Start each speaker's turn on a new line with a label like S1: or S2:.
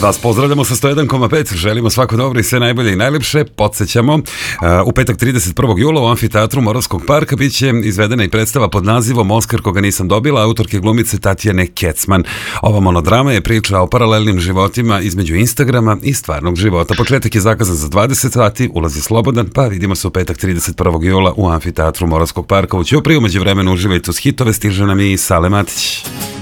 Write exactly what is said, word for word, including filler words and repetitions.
S1: Vas pozdravljamo sa sto jedan zarez pet, želimo svako dobro i sve najbolje i najlepše. Podsećamo, u petak trideset prvog jula u Amfiteatru Moravskog parka biće izvedena i predstava pod nazivom Oskar koga nisam dobila, autorke glumice Tatjane Kecman. Ova monodrama je priča o paralelnim životima između Instagrama i stvarnog života. Početak je zakazan za dvadeset sati, ulaz je slobodan, pa vidimo se u petak trideset prvog jula u Amfiteatru Moravskog parka u Ćupriji. Umeđu vremenu uživajte uz hitove, stiže nam i Sale Matić.